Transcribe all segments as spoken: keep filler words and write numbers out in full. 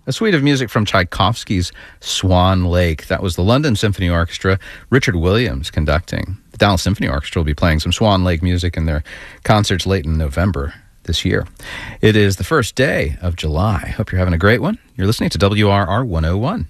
A suite of music from Tchaikovsky's Swan Lake. That was the London Symphony Orchestra, Richard Williams conducting. The Dallas Symphony Orchestra will be playing some Swan Lake music in their concerts late in November this year. It is the first day of July. Hope you're having a great one. You're listening to W R R one oh one.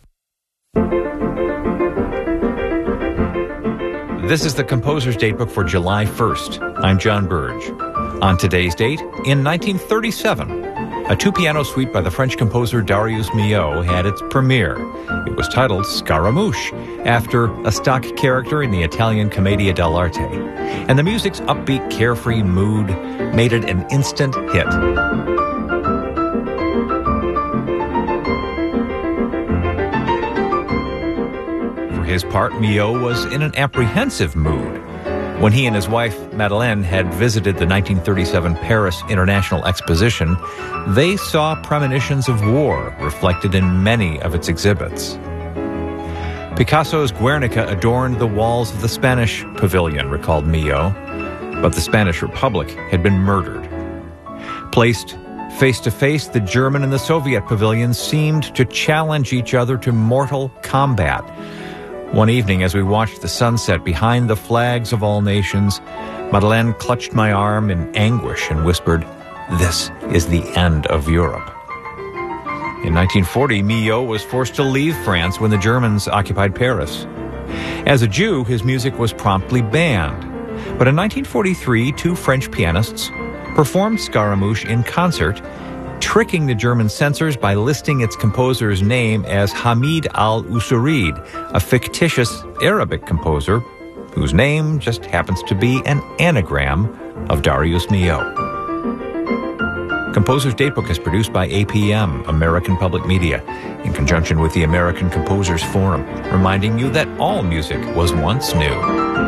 This is the Composer's Datebook for July first. I'm John Burge. On today's date, in nineteen thirty-seven, a two-piano suite by the French composer Darius Milhaud had its premiere. It was titled Scaramouche, after a stock character in the Italian Commedia dell'arte. And the music's upbeat, carefree mood made it an instant hit. For his part, Milhaud was in an apprehensive mood. When he and his wife, Madeleine, had visited the nineteen thirty-seven Paris International Exposition, they saw premonitions of war reflected in many of its exhibits. Picasso's Guernica adorned the walls of the Spanish pavilion, recalled Milhaud, but the Spanish Republic had been murdered. Placed face to face, the German and the Soviet pavilions seemed to challenge each other to mortal combat. One evening, as we watched the sunset behind the flags of all nations, Madeleine clutched my arm in anguish and whispered, "This is the end of Europe." In nineteen forty, Milhaud was forced to leave France when the Germans occupied Paris. As a Jew, his music was promptly banned. But in nineteen forty-three, two French pianists performed Scaramouche in concert, tricking the German censors by listing its composer's name as Hamid al-Usurid, a fictitious Arabic composer whose name just happens to be an anagram of Darius Milhaud. Composer's Datebook is produced by A P M, American Public Media, in conjunction with the American Composers Forum, reminding you that all music was once new.